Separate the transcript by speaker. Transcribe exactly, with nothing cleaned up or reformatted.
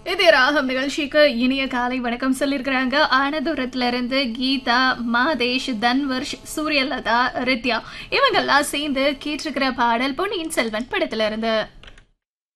Speaker 1: இது ராகம் நிகழ்ச்சிக்கு இனிய காலை வணக்கம் சொல்லியிருக்கிறாங்க. ஆனதுரத்துல இருந்து கீதா, மாதேஷ், தன்வர்ஷ், சூரியலதா, ரித்யா இவங்கெல்லாம் சேர்ந்து கேட்டிருக்கிற பாடல் பொன்னியின் செல்வன் படத்துல இருந்து.